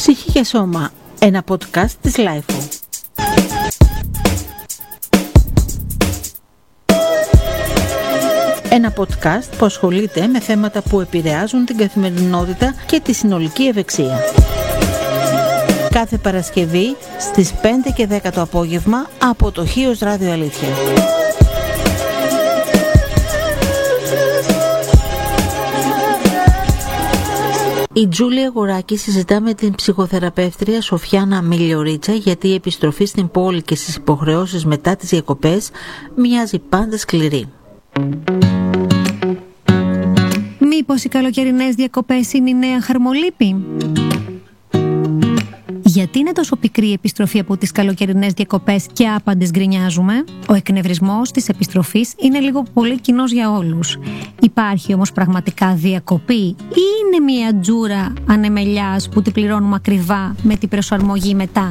Ψυχή και σώμα, ένα podcast της LIFO. Ένα podcast που ασχολείται με θέματα που επηρεάζουν την καθημερινότητα και τη συνολική ευεξία. Κάθε Παρασκευή στις 5 και 10 το απόγευμα από το Χίος Ράδιο Αλήθεια. Η Τζούλια Γουράκη συζητά με την ψυχοθεραπεύτρια Σοφιάνα Μιλιορίτσα γιατί η επιστροφή στην πόλη και στις υποχρεώσεις μετά τις διακοπές μοιάζει πάντα σκληρή. Μήπως οι καλοκαιρινές διακοπές είναι η νέα χαρμολύπη? Γιατί είναι τόσο πικρή η επιστροφή από τις καλοκαιρινές διακοπές και άπαντες γκρινιάζουμε? Ο εκνευρισμός της επιστροφής είναι λίγο πολύ κοινός για όλους. Υπάρχει όμως πραγματικά διακοπή ή είναι μια τζούρα ανεμελιάς που την πληρώνουμε ακριβά με την προσαρμογή μετά?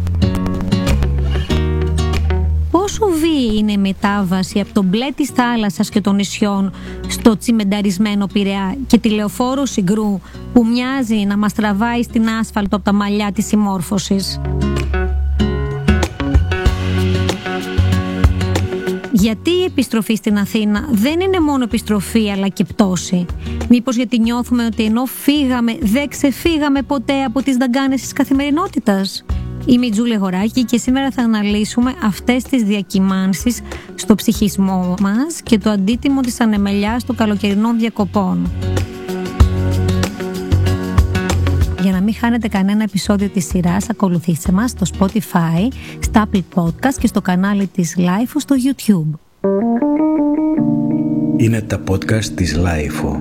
Πόσο βίαιη είναι η μετάβαση από το μπλε της θάλασσας και των νησιών στο τσιμενταρισμένο Πειραιά και τη λεωφόρο Συγκρού που μοιάζει να μας τραβάει στην άσφαλτο από τα μαλλιά της συμμόρφωσης? Γιατί η επιστροφή στην Αθήνα δεν είναι μόνο επιστροφή αλλά και πτώση? Μήπως γιατί νιώθουμε ότι ενώ φύγαμε δεν ξεφύγαμε ποτέ από τις δαγκάνες της καθημερινότητας? Είμαι η Τζούλια Γουράκη και σήμερα θα αναλύσουμε αυτές τις διακυμάνσεις στο ψυχισμό μας και το αντίτιμο της ανεμελιάς των καλοκαιρινών διακοπών. Για να μην χάνετε κανένα επεισόδιο της σειράς, ακολουθήστε μας στο Spotify, στα Apple Podcast και στο κανάλι της LIFO στο YouTube. Είναι τα podcast της LIFO.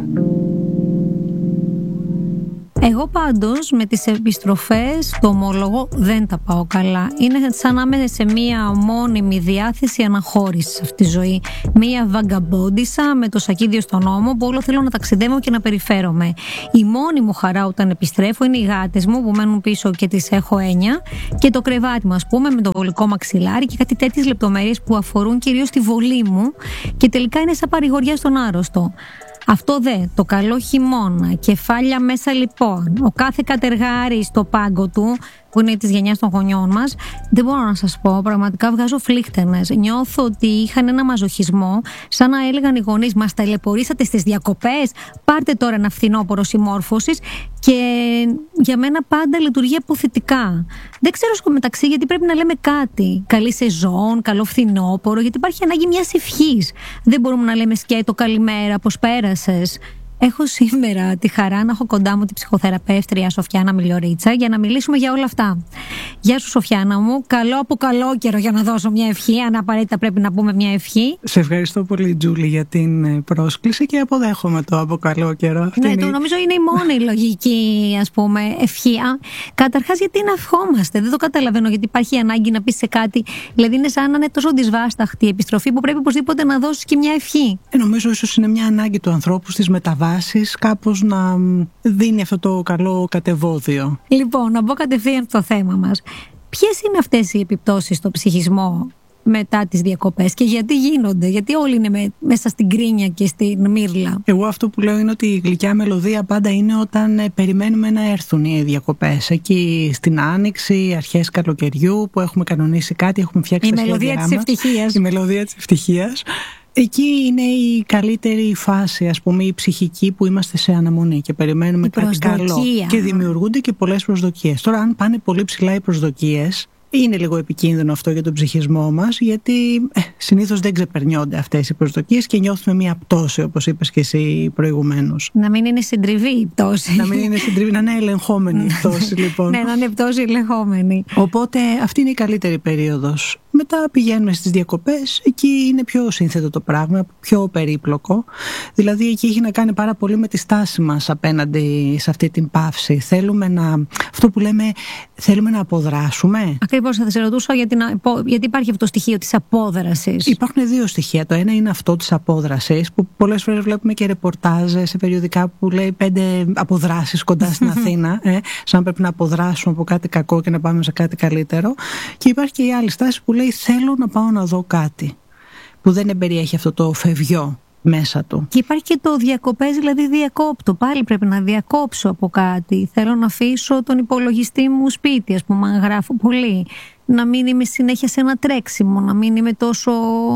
Εγώ πάντως με τις επιστροφές, το ομολογώ, δεν τα πάω καλά. Είναι σαν να είμαι σε μία μόνιμη διάθεση αναχώρησης αυτή τη ζωή. Μία βαγκαμπόντισσα με το σακίδιο στον ώμο που όλο θέλω να ταξιδεύω και να περιφέρομαι. Η μόνη μου χαρά όταν επιστρέφω είναι οι γάτες μου που μένουν πίσω και τις έχω έννοια και το κρεβάτι μου, ας πούμε, με το βολικό μαξιλάρι και κάτι τέτοιες λεπτομέρειες που αφορούν κυρίως τη βολή μου και τελικά είναι σαν παρηγοριά στον άρρωστο. Αυτό το καλό χειμώνα, κεφάλια μέσα λοιπόν, ο κάθε κατεργάρι στο πάγκο του, που είναι της γενιάς των γονιών μας, δεν μπορώ να σας πω, πραγματικά βγάζω φλίχτενες. Νιώθω ότι είχαν ένα μαζοχισμό, σαν να έλεγαν οι γονείς, μας ταλαιπωρήσατε στις διακοπές, πάρτε τώρα ένα φθινόπωρο συμμόρφωσης, και για μένα πάντα λειτουργεί αποθητικά. Δεν ξέρω στο μεταξύ γιατί πρέπει να λέμε κάτι. Καλή σεζόν, καλό φθινόπωρο, γιατί υπάρχει ανάγκη μιας ευχής. Δεν μπορούμε να λέμε σκέτο καλημέρα, πώς πέρασες. Έχω σήμερα τη χαρά να έχω κοντά μου την ψυχοθεραπεύτρια Σοφιάνα Μιλιορίτσα για να μιλήσουμε για όλα αυτά. Γεια σου Σοφιάνα μου, καλό από καλό καιρό για να δώσω μια ευχή, αν απαραίτητα πρέπει να πούμε μια ευχή. Σε ευχαριστώ πολύ Τζούλη για την πρόσκληση και αποδέχομαι το από καλό καιρό. Ναι, το νομίζω είναι η μόνη λογική, ας πούμε, ευχή. Καταρχάς γιατί να ευχόμαστε, δεν το καταλαβαίνω γιατί υπάρχει ανάγκη να πεις σε κάτι, δηλαδή είναι σαν να είναι τόσο δυσβάσταχτη η επιστροφή που πρέπει οπωσδήποτε να δώσεις και μια ευχή. Νομίζω ίσως είναι μια ανάγκη του ανθρώπου στις μεταβάσεις κάπως να δίνει αυτό το καλό κατεβόδιο. Λοιπόν, να μπω κατευθείαν στο θέμα μας. Ποιες είναι αυτές οι επιπτώσεις στο ψυχισμό μετά τις διακοπές και γιατί γίνονται? Γιατί όλοι είναι μέσα στην κρίνια και στην μύρλα. Εγώ αυτό που λέω είναι ότι η γλυκιά μελωδία πάντα είναι όταν περιμένουμε να έρθουν οι διακοπές. Εκεί στην Άνοιξη, αρχές καλοκαιριού που έχουμε κανονίσει κάτι, έχουμε φτιάξει τα σχέδιά μας. Η μελωδία της ευτυχίας. Εκεί είναι η καλύτερη φάση, ας πούμε, η ψυχική που είμαστε σε αναμονή και περιμένουμε κάτι καλό. Και δημιουργούνται και πολλές προσδοκίες. Τώρα, αν πάνε πολύ ψηλά οι προσδοκίες, είναι λίγο επικίνδυνο αυτό για τον ψυχισμό μας, γιατί συνήθως δεν ξεπερνιόνται αυτές οι προσδοκίες και νιώθουμε μια πτώση, όπως είπες και εσύ προηγουμένως. Να μην είναι συντριβή η πτώση. Να μην είναι συντριβή, να είναι ελεγχόμενη η πτώση, λοιπόν. Ναι, να είναι πτώση ελεγχόμενη. Οπότε αυτή είναι η καλύτερη περίοδος. Μετά πηγαίνουμε στις διακοπές, εκεί είναι πιο σύνθετο το πράγμα, πιο περίπλοκο. Δηλαδή εκεί έχει να κάνει πάρα πολύ με τη στάση μας απέναντι σε αυτή την παύση. Αυτό που λέμε, θέλουμε να αποδράσουμε. Ακριβώς, θα σε ρωτούσα γιατί υπάρχει αυτό το στοιχείο της απόδρασης. Υπάρχουν δύο στοιχεία. Το ένα είναι αυτό της απόδρασης, που πολλές φορές βλέπουμε και ρεπορτάζ σε περιοδικά που λέει 5 αποδράσεις κοντά στην Αθήνα, σαν πρέπει να αποδράσουμε από κάτι κακό και να πάμε σε κάτι καλύτερο. Και υπάρχει και η άλλη στάση που λέει θέλω να πάω να δω κάτι, που δεν εμπεριέχει αυτό το φευγιό. μέσα του. Και υπάρχει και το διακοπές, δηλαδή διακόπτω. Πάλι πρέπει να διακόψω από κάτι. Θέλω να αφήσω τον υπολογιστή μου σπίτι, ας πούμε, αν γράφω πολύ. Να μην είμαι συνέχεια σε ένα τρέξιμο, να μην είμαι τόσο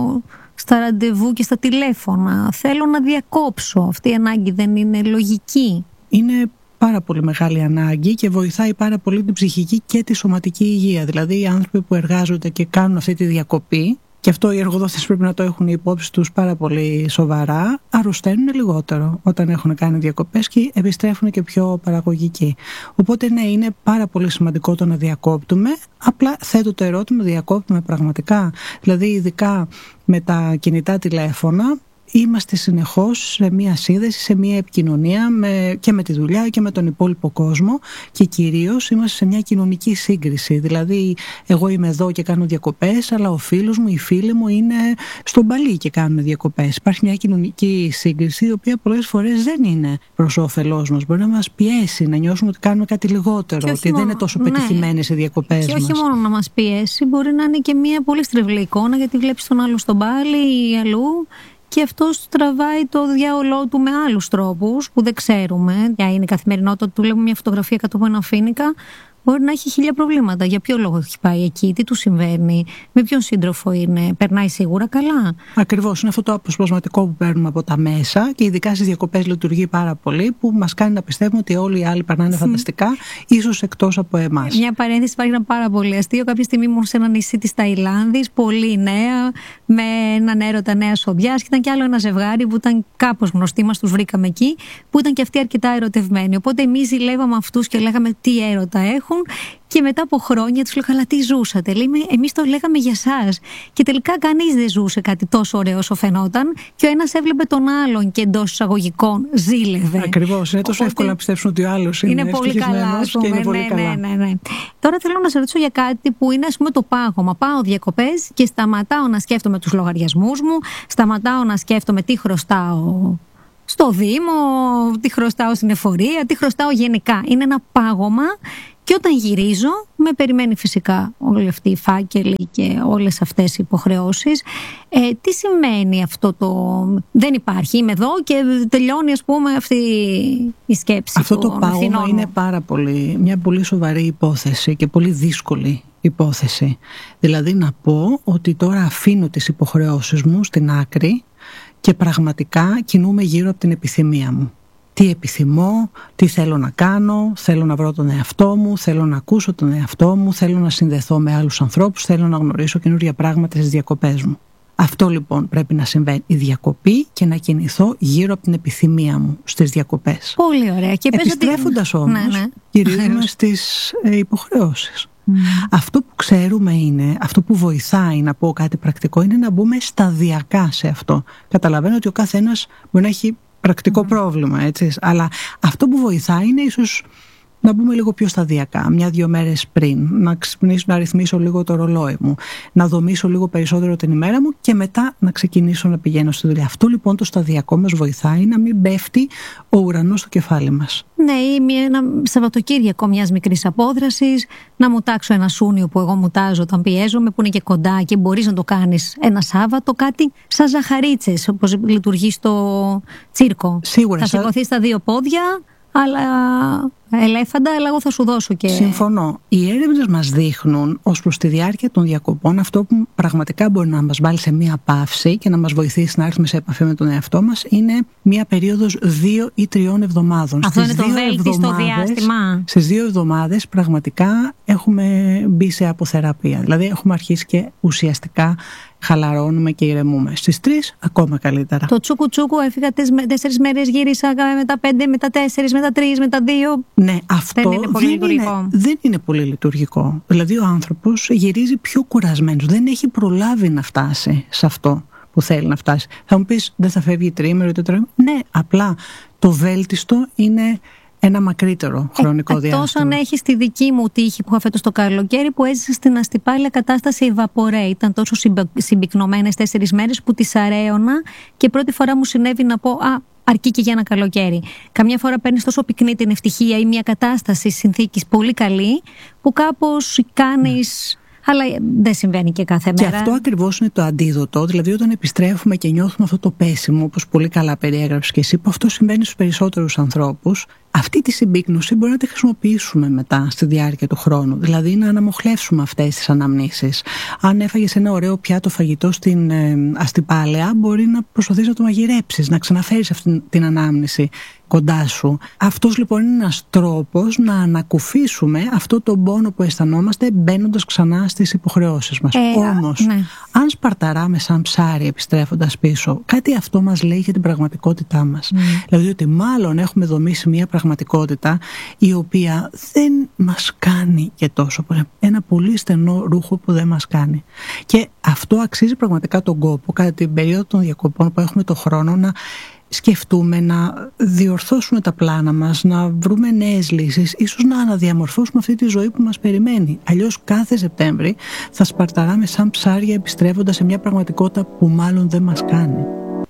στα ραντεβού και στα τηλέφωνα. Θέλω να διακόψω. Αυτή η ανάγκη δεν είναι λογική? Είναι πάρα πολύ μεγάλη ανάγκη και βοηθάει πάρα πολύ την ψυχική και τη σωματική υγεία. Δηλαδή οι άνθρωποι που εργάζονται και κάνουν αυτή τη διακοπή, και αυτό οι εργοδότες πρέπει να το έχουν υπόψη τους πάρα πολύ σοβαρά, αρρωσταίνουν λιγότερο όταν έχουν κάνει διακοπές και επιστρέφουν και πιο παραγωγικοί. Οπότε ναι, είναι πάρα πολύ σημαντικό το να διακόπτουμε. Απλά θέτω το ερώτημα, διακόπτουμε πραγματικά? Δηλαδή ειδικά με τα κινητά τηλέφωνα, είμαστε συνεχώς σε μία σύνδεση, σε μία επικοινωνία και με τη δουλειά και με τον υπόλοιπο κόσμο, και κυρίως είμαστε σε μια κοινωνική σύγκριση. Δηλαδή εγώ είμαι εδώ και κάνω διακοπές, αλλά ο φίλος μου, η φίλη μου είναι στον Μπαλί και κάνουν διακοπές. Υπάρχει μια κοινωνική σύγκριση, η οποία πολλές φορές δεν είναι προς όφελός μας. Μπορεί να μας πιέσει, να νιώσουμε ότι κάνουμε κάτι λιγότερο, ότι δεν είναι τόσο πετυχημένες οι διακοπές μας. Και όχι μόνο να μας πιέσει, μπορεί να είναι και μια πολύ στρεβλή εικόνα, γιατί βλέπεις τον άλλο στον Μπάλι ή αλλού. Και αυτός τραβάει το διάολό του με άλλους τρόπους που δεν ξέρουμε ποια είναι η καθημερινότητα του. Βλέπουμε μια φωτογραφία κάτω από ένα φοίνικα, μπορεί να έχει 1000 προβλήματα. Για ποιο λόγο έχει πάει εκεί, τι του συμβαίνει, με ποιον σύντροφο είναι, περνάει σίγουρα καλά? Ακριβώς, είναι αυτό το αποσπασματικό που παίρνουμε από τα μέσα, και ειδικά στις διακοπές λειτουργεί πάρα πολύ, που μας κάνει να πιστεύουμε ότι όλοι οι άλλοι περνάνε φανταστικά, ίσως εκτός από εμάς. Μια παρένθεση, υπάρχει ένα πάρα πολύ αστείο. Κάποια στιγμή ήμουν σε ένα νησί της Ταϊλάνδης, πολύ νέα, με έναν έρωτα νέας οδιάς, και ήταν κι άλλο ένα ζευγάρι που ήταν κάπως γνωστοί, μας τους βρήκαμε εκεί, που ήταν και αυτοί αρκετά ερωτευμένοι. Οπότε εμείς ζηλεύαμε αυτούς και λέγαμε τι έρωτα έχουν. Και μετά από χρόνια τους λέγα, αλλά τι ζούσατε? Λέει, εμείς το λέγαμε για εσάς. Και τελικά κανείς δεν ζούσε κάτι τόσο ωραίο όσο φαινόταν, και ο ένας έβλεπε τον άλλον και εντός εισαγωγικών ζήλευε. Ακριβώς, είναι τόσο εύκολο να πιστέψουν ότι ο άλλος είναι πολύ καλά, και είναι πολύ καλά. Ναι. Τώρα θέλω να σε ρωτήσω για κάτι που είναι, ας πούμε, το πάγωμα. Πάω διακοπές και σταματάω να σκέφτομαι τους λογαριασμούς μου, σταματάω να σκέφτομαι τι χρωστάω στο Δήμο, τι χρωστάω στην εφορία, τι χρωστάω γενικά. Είναι ένα πάγωμα. Και όταν γυρίζω, με περιμένει φυσικά όλοι αυτοί οι φάκελοι και όλες αυτές οι υποχρεώσεις. Τι σημαίνει αυτό το δεν υπάρχει, είμαι εδώ και τελειώνει, ας πούμε, αυτή η σκέψη? Αυτό το πάγωμα είναι μια πολύ σοβαρή υπόθεση και πολύ δύσκολη υπόθεση. Δηλαδή να πω ότι τώρα αφήνω τις υποχρεώσεις μου στην άκρη και πραγματικά κινούμαι γύρω από την επιθυμία μου. Τι επιθυμώ, τι θέλω να κάνω, θέλω να βρω τον εαυτό μου, θέλω να ακούσω τον εαυτό μου, θέλω να συνδεθώ με άλλους ανθρώπους, θέλω να γνωρίσω καινούργια πράγματα στις διακοπές μου. Αυτό λοιπόν πρέπει να συμβαίνει, η διακοπή, και να κινηθώ γύρω από την επιθυμία μου στις διακοπές. Πολύ ωραία. Και επιστρέφοντας όμως, γυρίζουμε στις υποχρεώσεις. Αυτό που ξέρουμε είναι, αυτό που βοηθάει, να πω κάτι πρακτικό, είναι να μπούμε σταδιακά σε αυτό. Καταλαβαίνω ότι ο καθένας μπορεί να έχει πρακτικό πρόβλημα, έτσι. Αλλά αυτό που βοηθάει είναι ίσως να μπούμε λίγο πιο σταδιακά, 1-2 μέρες πριν, να ξυπνήσω, να ρυθμίσω λίγο το ρολόι μου, να δομήσω λίγο περισσότερο την ημέρα μου και μετά να ξεκινήσω να πηγαίνω στη δουλειά. Αυτό λοιπόν το σταδιακό μας βοηθάει να μην πέφτει ο ουρανός στο κεφάλι μας. Ναι, ή ένα Σαββατοκύριακο μιας μικρής απόδρασης, να μουτάξω ένα σούνιο που εγώ μουτάζω όταν πιέζομαι, που είναι και κοντά και μπορείς να το κάνεις ένα Σάββατο, κάτι σαν ζαχαρίτσες, όπως λειτουργεί στο τσίρκο. Σίγουρα. Θα σηκωθείς στα 2 πόδια, αλλά ελέφαντα, αλλά εγώ θα σου δώσω και... Συμφωνώ. Οι έρευνες μας δείχνουν ως προς τη διάρκεια των διακοπών αυτό που πραγματικά μπορεί να μας βάλει σε μία παύση και να μας βοηθήσει να έρθουμε σε επαφή με τον εαυτό μας είναι μία περίοδος 2 ή 3 εβδομάδων. Αυτό είναι το βέλτιστο διάστημα. Στις 2 εβδομάδες πραγματικά έχουμε μπει σε αποθεραπεία. Δηλαδή έχουμε αρχίσει και ουσιαστικά χαλαρώνουμε και ηρεμούμε. Στις 3 ακόμα καλύτερα. Το τσούκου έφυγα 4 μέρες, γύρισα μετά 5, μετά 4, μετά 3, μετά 2. Ναι, αυτό δεν είναι πολύ λειτουργικό. Δηλαδή ο άνθρωπος γυρίζει πιο κουρασμένος. Δεν έχει προλάβει να φτάσει σε αυτό που θέλει να φτάσει. Θα μου πεις, δεν θα φεύγει τρίμηνο, τετραήμηνο. Ναι, απλά το βέλτιστο είναι ένα μακρύτερο χρονικό διάστημα. Εκτός αν έχεις τη δική μου τύχη που είχα φέτος το καλοκαίρι, που έζησα στην αστυπάλια κατάσταση evaporate. Ήταν τόσο συμπυκνωμένες 4 μέρες που τις αρέωνα και πρώτη φορά μου συνέβη να πω αρκεί και για ένα καλοκαίρι. Καμιά φορά παίρνεις τόσο πυκνή την ευτυχία ή μια κατάσταση συνθήκης πολύ καλή, που κάπως κάνεις αλλά δεν συμβαίνει και κάθε μέρα. Και αυτό ακριβώς είναι το αντίδοτο. Δηλαδή, όταν επιστρέφουμε και νιώθουμε αυτό το πέσιμο, όπως πολύ καλά περιέγραψες και εσύ, που αυτό συμβαίνει στους περισσότερους ανθρώπους, αυτή τη συμπίκνωση μπορεί να τη χρησιμοποιήσουμε μετά στη διάρκεια του χρόνου. Δηλαδή, να αναμοχλεύσουμε αυτές τις αναμνήσεις. Αν έφαγες ένα ωραίο πιάτο φαγητό στην αστυπάλαια, μπορεί να προσπαθείς να το μαγειρέψεις, να ξαναφέρεις αυτή την ανάμνηση κοντά σου. Αυτός λοιπόν είναι ένας τρόπος να ανακουφίσουμε αυτό το πόνο που αισθανόμαστε μπαίνοντας ξανά στις υποχρεώσεις μας. Όμως, αν σπαρταράμε σαν ψάρι επιστρέφοντας πίσω, κάτι αυτό μας λέει για την πραγματικότητά μας. Δηλαδή ότι μάλλον έχουμε δομήσει μια πραγματικότητα η οποία δεν μας κάνει και τόσο πολύ. Ένα πολύ στενό ρούχο που δεν μας κάνει. Και αυτό αξίζει πραγματικά τον κόπο κατά την περίοδο των διακοπών που έχουμε το χρόνο να σκεφτούμε, να διορθώσουμε τα πλάνα μας, να βρούμε νέες λύσεις, ίσως να αναδιαμορφώσουμε αυτή τη ζωή που μας περιμένει. Αλλιώς κάθε Σεπτέμβρη θα σπαρταράμε σαν ψάρια επιστρέφοντας σε μια πραγματικότητα που μάλλον δεν μας κάνει.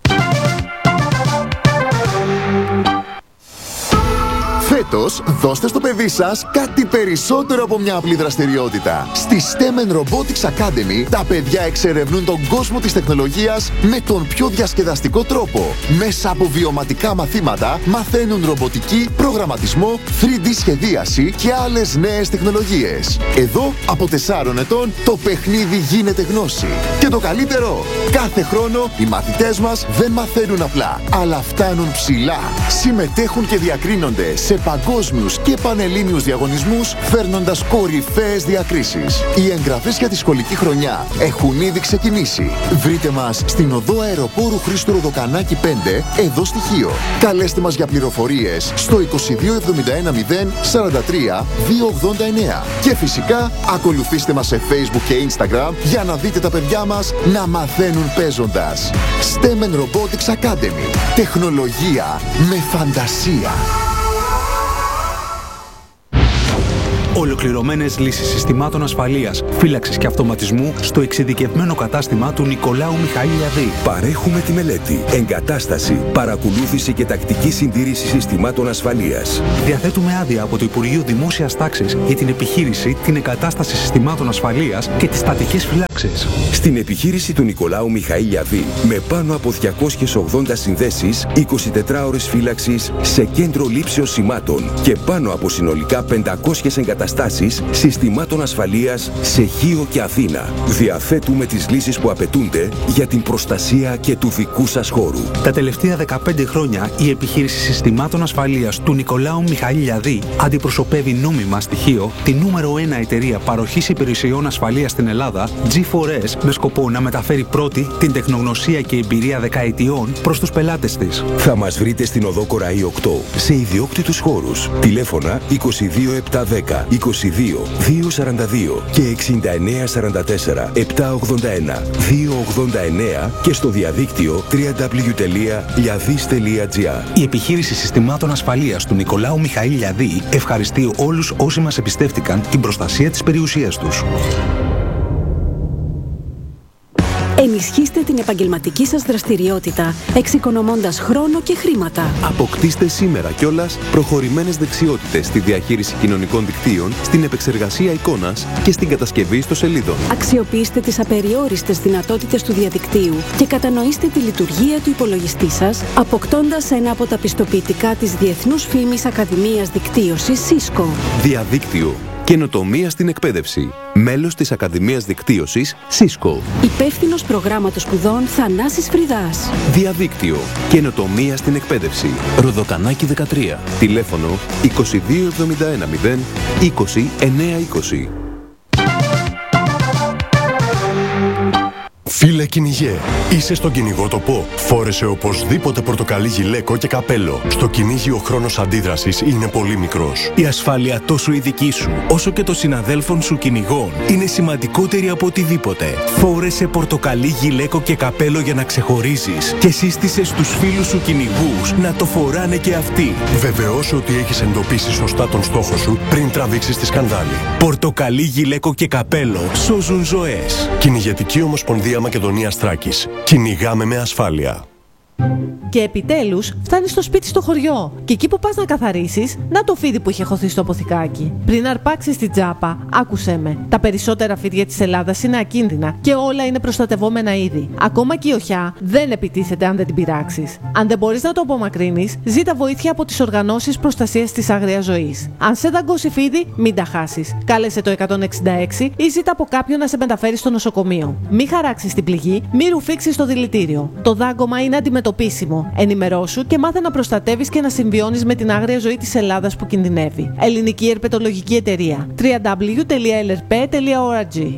Φέτος, δώστε στο παιδί σας κάτι περισσότερο από μια απλή δραστηριότητα. Στη STEM Robotics Academy, τα παιδιά εξερευνούν τον κόσμο της τεχνολογίας με τον πιο διασκεδαστικό τρόπο. Μέσα από βιωματικά μαθήματα, μαθαίνουν ρομποτική, προγραμματισμό, 3D σχεδίαση και άλλες νέες τεχνολογίες. Εδώ, από 4 ετών, το παιχνίδι γίνεται γνώση. Και το καλύτερο, κάθε χρόνο οι μαθητές μας δεν μαθαίνουν απλά, αλλά φτάνουν ψηλά. Συμμετέχουν και διακρίνονται σε παγκόσμιους και πανελλήνιους διαγωνισμούς, φέρνοντας κορυφαίες διακρίσεις. Οι εγγραφές για τη σχολική χρονιά έχουν ήδη ξεκινήσει. Βρείτε μας στην οδό Αεροπόρου Χρήστου Ροδοκανάκη 5, εδώ στη Χίο. Καλέστε μας για πληροφορίες στο 2271 043 289. Και φυσικά ακολουθήστε μας σε Facebook και Instagram για να δείτε τα παιδιά μας να μαθαίνουν παίζοντας. STEM Robotics Academy. Τεχνολογία με φαντασία. Ολοκληρωμένες λύσεις συστημάτων ασφαλείας, φύλαξης και αυτοματισμού στο εξειδικευμένο κατάστημα του Νικολάου Μιχαήλιαδη. Παρέχουμε τη μελέτη, εγκατάσταση, παρακολούθηση και τακτική συντήρηση συστημάτων ασφαλείας. Διαθέτουμε άδεια από το Υπουργείο Δημόσιας Τάξης για την επιχείρηση, την εγκατάσταση συστημάτων ασφαλείας και τις στατικές φυλάξεις. Στην επιχείρηση του Νικολάου Μιχαήλιαδη, με πάνω από 280 συνδέσεις, 24 ώρες φύλαξης σε κέντρο λήψεως σημάτων και πάνω από συνολικά 500 εγκαταστάσεις συστημάτων ασφαλείας σε Χίο και Αθήνα. Διαθέτουμε τις λύσεις που απαιτούνται για την προστασία και του δικού σας χώρου. Τα τελευταία 15 χρόνια η επιχείρηση συστημάτων ασφαλείας του Νικολάου Μιχαήλιαδη αντιπροσωπεύει νόμιμα στη Χίο τη νούμερο 1 εταιρεία παροχής υπηρεσιών ασφαλείας στην Ελλάδα, G4S, με σκοπό να μεταφέρει πρώτη την τεχνογνωσία και εμπειρία δεκαετιών προς τους πελάτες της. Θα μας βρείτε στην οδό Κοραή 8 σε ιδιόκτητους χώρους. Τηλέφωνα 22710 22 242 και 6944 781 289 και στο διαδίκτυο www.liadis.gr. Η επιχείρηση συστημάτων ασφαλείας του Νικολάου Μιχαήλιαδη ευχαριστεί όλους όσοι μας εμπιστεύτηκαν την προστασία της περιουσίας τους. Ενισχύστε την επαγγελματική σας δραστηριότητα, εξοικονομώντας χρόνο και χρήματα. Αποκτήστε σήμερα κιόλας προχωρημένες δεξιότητες στη διαχείριση κοινωνικών δικτύων, στην επεξεργασία εικόνας και στην κατασκευή ιστοσελίδων. Αξιοποιήστε τις απεριόριστες δυνατότητες του διαδικτύου και κατανοήστε τη λειτουργία του υπολογιστή σας, αποκτώντας ένα από τα πιστοποιητικά της Διεθνούς Φήμης Ακαδημίας Δικτύωσης Cisco. Διαδίκτυο. Καινοτομία στην εκπαίδευση. Μέλος της Ακαδημίας Δικτύωσης Cisco. Υπεύθυνος προγράμματος σπουδών Θανάσης Φριδάς. Διαδίκτυο. Καινοτομία στην εκπαίδευση. Ροδοκανάκη 13. Τηλέφωνο 2271 0 20 920. Φίλε κυνηγέ, είσαι στον κυνηγότοπο. Φόρεσε οπωσδήποτε πορτοκαλί γυλαίκο και καπέλο. Στο κυνήγι ο χρόνος αντίδρασης είναι πολύ μικρός. Η ασφάλεια τόσο η δική σου, όσο και των συναδέλφων σου κυνηγών, είναι σημαντικότερη από οτιδήποτε. Φόρεσε πορτοκαλί γυλαίκο και καπέλο για να ξεχωρίζεις και σύστησε στους φίλους σου κυνηγούς να το φοράνε και αυτοί. Βεβαιώσου ότι έχεις εντοπίσει σωστά τον στόχο σου πριν τραβήξεις τη σκανδάλη. Πορτοκαλί γυλαίκο και καπέλο σώζουν ζωές. Κυνηγετική Ομοσπονδία Μακεδονίας Θράκης. Κυνηγάμε με ασφάλεια. Και επιτέλους φτάνεις στο σπίτι στο χωριό. Και εκεί που πας να καθαρίσεις, να το φίδι που είχε χωθεί στο αποθηκάκι. Πριν αρπάξεις την τσάπα, άκουσέ με. Τα περισσότερα φίδια της Ελλάδας είναι ακίνδυνα και όλα είναι προστατευόμενα είδη. Ακόμα και η οχιά δεν επιτίθεται αν δεν την πειράξεις. Αν δεν μπορείς να το απομακρύνεις, ζήτα βοήθεια από τις οργανώσεις προστασίας της άγριας ζωής. Αν σε δαγκώσει φίδι, μην τα χάσεις. Κάλεσε το 166 ή ζήτα από κάποιον να σε μεταφέρει στο νοσοκομείο. Μην χαράξεις την πληγή, μην ρουφήξεις το δηλητήριο. Το δάγκωμα είναι αντιμετωπίσιμο. Ενημερώσου και μάθε να προστατεύεις και να συμβιώνεις με την άγρια ζωή της Ελλάδας που κινδυνεύει. Ελληνική Ερπετολογική Εταιρεία. www.lrp.org.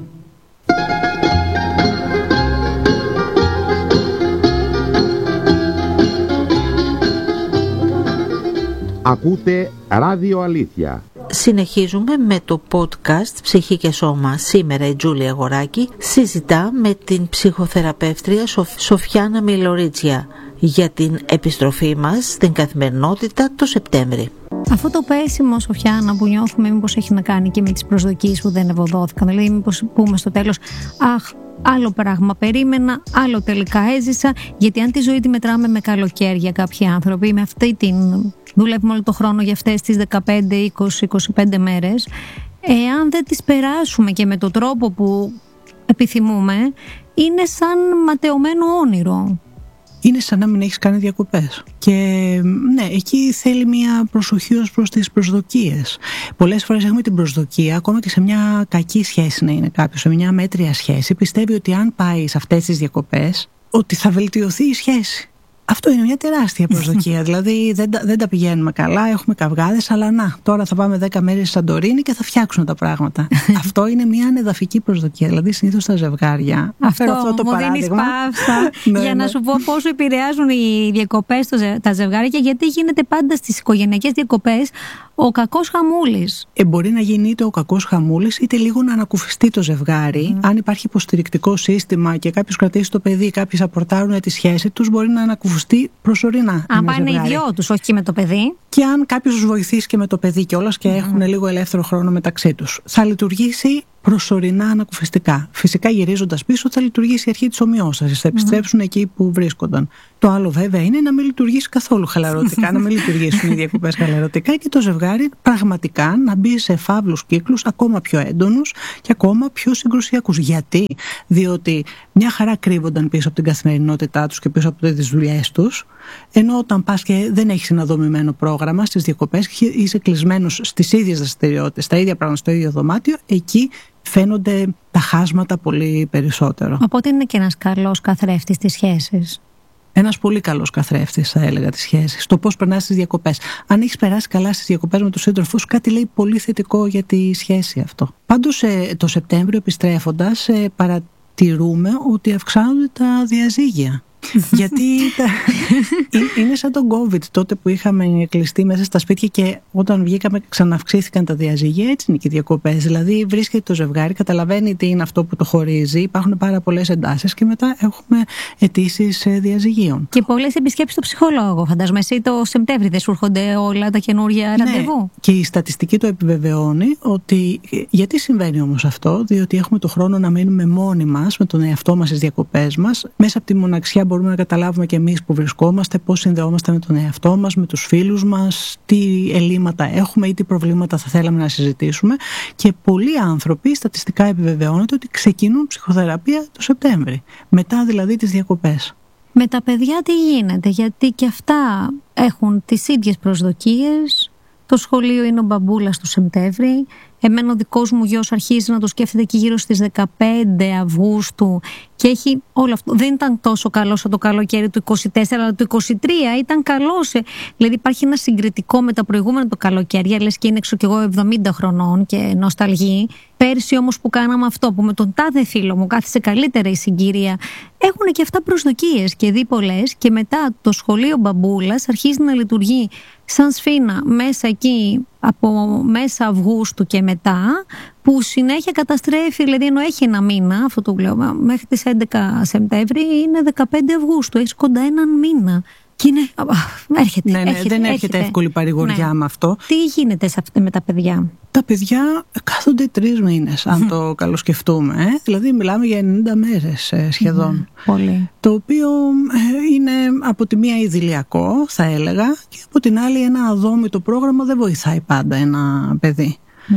Ακούτε Ράδιο Αλήθεια. Συνεχίζουμε με το podcast Ψυχή και Σώμα. Σήμερα η Τζούλια Αγοράκη συζητά με την ψυχοθεραπεύτρια Σοφιάνα Μιλορίτσια για την επιστροφή μας στην καθημερινότητα το Σεπτέμβρη. Αυτό το πέσιμο, Σοφιάνα, που νιώθουμε, μήπως έχει να κάνει και με τις προσδοκίες που δεν ευωδόθηκαν? Δηλαδή, μήπως πούμε στο τέλος, αχ, άλλο πράγμα περίμενα, άλλο τελικά έζησα? Γιατί αν τη ζωή τη μετράμε με καλοκαίρια κάποιοι άνθρωποι, με αυτή την... δουλεύουμε όλο το χρόνο για αυτές τις 15, 20, 25 μέρες. Εάν δεν τις περάσουμε και με τον τρόπο που επιθυμούμε, είναι σαν ματαιωμένο όνειρο. Είναι σαν να μην έχεις κάνει διακοπές. Και ναι, εκεί θέλει μια προσοχή ως προς τις προσδοκίες. Πολλές φορές έχουμε την προσδοκία, ακόμα και σε μια κακή σχέση να είναι κάποιος, σε μια μέτρια σχέση, πιστεύει ότι αν πάει σε αυτές τις διακοπές, ότι θα βελτιωθεί η σχέση. Αυτό είναι μια τεράστια προσδοκία. Δηλαδή δεν τα πηγαίνουμε καλά, έχουμε καυγάδες, αλλά να, τώρα θα πάμε 10 μέρες στη Σαντορίνη και θα φτιάξουν τα πράγματα. Αυτό είναι μια ανεδαφική προσδοκία. Δηλαδή συνήθως τα ζευγάρια. Αυτό το μου δίνεις παύσα για να σου πω πόσο επηρεάζουν οι διακοπές τα ζευγάρια και γιατί γίνεται πάντα στις οικογενειακές διακοπές ο κακός χαμούλης. Μπορεί να γίνει είτε ο κακός χαμούλης, είτε λίγο να ανακουφιστεί το ζευγάρι. Αν υπάρχει υποστηρικτικό σύστημα και κάποιος κρατήσει το παιδί, κάποιοι απορτάρουν τη σχέση τους, μπορεί να ανακουφιστεί προσωρινά. Αν πάνε οι δυο τους, όχι και με το παιδί. Και αν κάποιος τους βοηθήσει και με το παιδί κιόλας και έχουν λίγο ελεύθερο χρόνο μεταξύ τους, θα λειτουργήσει προσωρινά ανακουφιστικά. Φυσικά, γυρίζοντας πίσω, θα λειτουργήσει η αρχή της ομοιόστασης. Θα επιστρέψουν εκεί που βρίσκονταν. Το άλλο, βέβαια, είναι να μην λειτουργήσει καθόλου χαλαρωτικά, να μην λειτουργήσουν οι διακοπές χαλαρωτικά και το ζευγάρι πραγματικά να μπει σε φαύλους κύκλους ακόμα πιο έντονους και ακόμα πιο συγκρουσιακούς. Γιατί? Διότι μια χαρά κρύβονταν πίσω από την καθημερινότητά τους και πίσω από τις δουλειές τους, ενώ όταν πας και δεν έχεις ένα δομημένο πρόγραμμα στις διακοπές και είσαι κλεισμένος στις ίδιες δραστηριότητες, στα ίδια πράγματα, στο ίδιο δωμάτιο, εκεί φαίνονται τα χάσματα πολύ περισσότερο. Οπότε είναι και ένας καλός καθρέφτης στις σχέσεις. Ένας πολύ καλός καθρέφτης, θα έλεγα, τις σχέσεις. Το πώς περνάς τις διακοπές. Αν έχεις περάσει καλά στις διακοπές με τον σύντροφό σου, κάτι λέει πολύ θετικό για τη σχέση αυτό. Πάντως, το Σεπτέμβριο επιστρέφοντας, παρατηρούμε ότι αυξάνονται τα διαζύγια. Γιατί είναι σαν τον COVID, τότε που είχαμε κλειστεί μέσα στα σπίτια και όταν βγήκαμε ξαναυξήθηκαν τα διαζύγια. Έτσι είναι και οι διακοπές. Δηλαδή βρίσκεται το ζευγάρι, καταλαβαίνει τι είναι αυτό που το χωρίζει, υπάρχουν πάρα πολλές εντάσεις και μετά έχουμε αιτήσεις διαζυγίων. Και πολλές επισκέψεις στο ψυχολόγο. Φαντάζομαι εσύ το Σεπτέμβρη δεν σου έρχονται όλα τα καινούργια ραντεβού. Ναι. Και η στατιστική το επιβεβαιώνει ότι. Γιατί συμβαίνει όμως αυτό? Διότι έχουμε το χρόνο να μείνουμε μόνοι μας με τον εαυτό μας στις διακοπές μας. Μέσα από τη μοναξιά μπορούμε να καταλάβουμε και εμείς που βρισκόμαστε, πώς συνδεόμαστε με τον εαυτό μας, με τους φίλους μας, τι ελλείμματα έχουμε ή τι προβλήματα θα θέλαμε να συζητήσουμε. Και πολλοί άνθρωποι στατιστικά επιβεβαιώνεται ότι ξεκινούν ψυχοθεραπεία το Σεπτέμβρη, μετά δηλαδή τις διακοπές. Με τα παιδιά τι γίνεται? Γιατί και αυτά έχουν τις ίδιες προσδοκίες. Το σχολείο είναι ο μπαμπούλας του Σεπτέμβρη. Εμένα ο δικός μου γιος αρχίζει να το σκέφτεται εκεί γύρω στις 15 Αυγούστου και έχει όλο αυτό. Δεν ήταν τόσο καλό σαν το καλοκαίρι του 24, αλλά το 23 ήταν καλό. Δηλαδή υπάρχει ένα συγκριτικό με τα προηγούμενα το καλοκαίρι. Λες και είναι έξω κι εγώ 70 χρονών και νοσταλγεί. Πέρσι όμως που κάναμε αυτό, που με τον τάδε φίλο μου κάθισε καλύτερα η συγκυρία, έχουν και αυτά προσδοκίες και δίπολες. Και μετά το σχολείο μπαμπούλας αρχίζει να λειτουργεί σαν σφήνα μέσα εκεί από μέσα Αυγούστου και μετά, που συνέχεια καταστρέφει, δηλαδή ενώ έχει ένα μήνα, αυτό το λέω, μέχρι τις 11 Σεπτέμβρη είναι 15 Αυγούστου, έχεις κοντά έναν μήνα. Και είναι. Έρχεται. Ναι, δεν έρχεται εύκολη παρηγοριά με αυτό. Τι γίνεται με τα παιδιά? Τα παιδιά κάθονται 3 μήνες, αν το καλοσκεφτούμε. Δηλαδή, μιλάμε για 90 μέρες σχεδόν. Πολύ. Το οποίο είναι από τη μία ιδηλιακό, θα έλεγα, και από την άλλη ένα αδόμητο πρόγραμμα δεν βοηθάει πάντα ένα παιδί.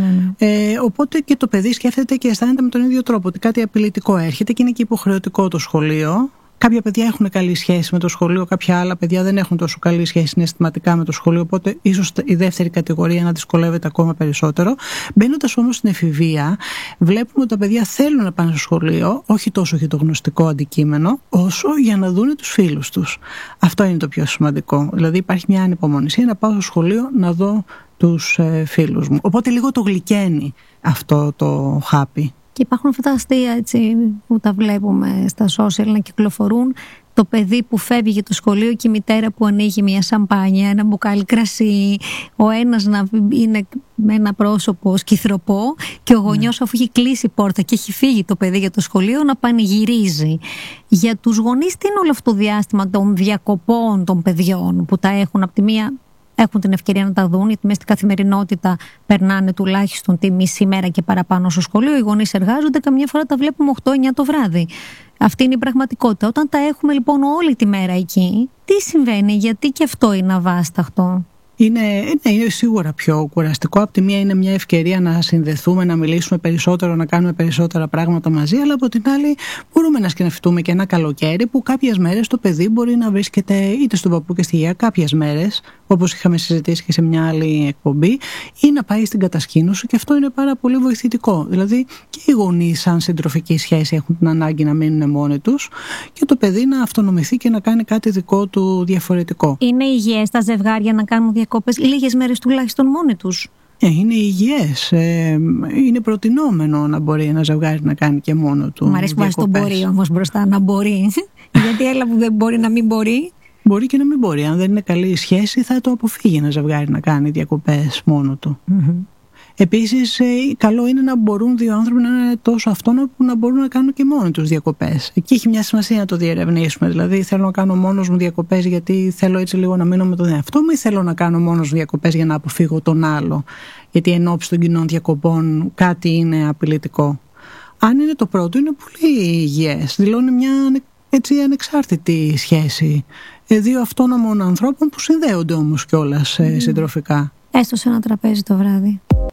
Οπότε και το παιδί σκέφτεται και αισθάνεται με τον ίδιο τρόπο ότι κάτι απειλητικό έρχεται και είναι και υποχρεωτικό το σχολείο. Κάποια παιδιά έχουν καλή σχέση με το σχολείο, κάποια άλλα παιδιά δεν έχουν τόσο καλή σχέση συναισθηματικά με το σχολείο, οπότε ίσως η δεύτερη κατηγορία να δυσκολεύεται ακόμα περισσότερο. Μπαίνοντας όμως στην εφηβεία, βλέπουμε ότι τα παιδιά θέλουν να πάνε στο σχολείο, όχι τόσο για το γνωστικό αντικείμενο, όσο για να δουν τους φίλους τους. Αυτό είναι το πιο σημαντικό. Δηλαδή υπάρχει μια ανυπομονησία να πάω στο σχολείο να δω τους φίλους μου. Οπότε λίγο το γλυκαίνει αυτό το χάπι. Και υπάρχουν αυτά τα αστεία, έτσι, που τα βλέπουμε στα social να κυκλοφορούν. Το παιδί που φεύγει για το σχολείο και η μητέρα που ανοίγει μια σαμπάνια, ένα μπουκάλι κρασί, ο ένας να είναι με ένα πρόσωπο σκυθροπό και ο γονιός, αφού έχει κλείσει η πόρτα και έχει φύγει το παιδί για το σχολείο, να πανηγυρίζει. Για τους γονείς τι είναι όλο αυτό το διάστημα των διακοπών των παιδιών που τα έχουν από τη μία? Έχουν την ευκαιρία να τα δουν, γιατί μέσα στην καθημερινότητα περνάνε τουλάχιστον τη μισή μέρα και παραπάνω στο σχολείο. Οι γονείς εργάζονται, καμιά φορά τα βλέπουμε 8-9 το βράδυ. Αυτή είναι η πραγματικότητα. Όταν τα έχουμε λοιπόν όλη τη μέρα εκεί, τι συμβαίνει, γιατί και αυτό είναι αβάσταχτο? Είναι σίγουρα πιο κουραστικό. Από τη μία είναι μια ευκαιρία να συνδεθούμε, να μιλήσουμε περισσότερο, να κάνουμε περισσότερα πράγματα μαζί, αλλά από την άλλη μπορούμε να σκεφτούμε και ένα καλοκαίρι που κάποιες μέρες το παιδί μπορεί να βρίσκεται είτε στον παππού και στη γιαγιά, κάποιες μέρες, όπως είχαμε συζητήσει και σε μια άλλη εκπομπή, ή να πάει στην κατασκήνωση, και αυτό είναι πάρα πολύ βοηθητικό. Δηλαδή και οι γονείς, σαν συντροφική σχέση, έχουν την ανάγκη να μείνουν μόνοι τους και το παιδί να αυτονομηθεί και να κάνει κάτι δικό του διαφορετικό. Είναι υγιές τα ζευγάρια να κάνουν διακοπές λίγες μέρες τουλάχιστον μόνοι τους? Είναι υγιές. Είναι προτινόμενο να μπορεί ένα ζευγάρι να κάνει και μόνο του. Μ' αρέσει που βάζει τον μπορεί όμως μπροστά, να μπορεί. Γιατί έλα που δεν μπορεί να μην μπορεί. Μπορεί και να μην μπορεί. Αν δεν είναι καλή η σχέση, θα το αποφύγει ένα ζευγάρι να κάνει διακοπές μόνο του. Επίσης, καλό είναι να μπορούν δύο άνθρωποι να είναι τόσο αυτόνομοι που να μπορούν να κάνουν και μόνοι τους διακοπές. Εκεί έχει μια σημασία να το διερευνήσουμε. Δηλαδή, θέλω να κάνω μόνος μου διακοπές γιατί θέλω έτσι λίγο να μείνω με τον εαυτό μου, ή θέλω να κάνω μόνος μου διακοπές για να αποφύγω τον άλλο, γιατί εν ώψη των κοινών διακοπών κάτι είναι απειλητικό. Αν είναι το πρώτο, είναι πολύ υγιές. Δηλώνει μια έτσι ανεξάρτητη σχέση δύο αυτόνομων ανθρώπων που συνδέονται όμως κιόλας συντροφικά. Έστω σε ένα τραπέζι το βράδυ.